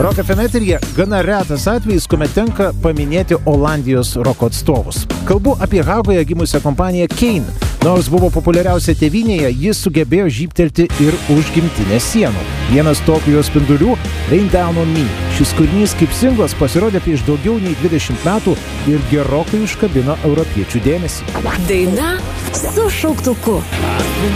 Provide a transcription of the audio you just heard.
Rock FM eteryje gana retas atvejis, kuomet tenka paminėti Olandijos roko atstovus. Kalbu apie Hagoje gimusią kompaniją Kane. Nors buvo populiariausia tėvynėje, jis sugebėjo žybtelti ir už gimtinės sienų. Vienas tokių jo spindulių – Rain Down on Me. Šis kūrinys kaip singlas pasirodė prieš daugiau nei 20 metų ir gerokai užkabino europiečių dėmesį. Daina su šauktuku.